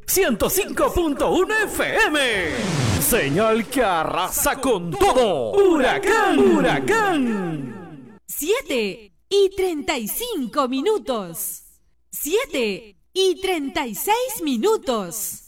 105.1 FM. Señal que arrasa con todo. Huracán, huracán. 7:35. 7:36.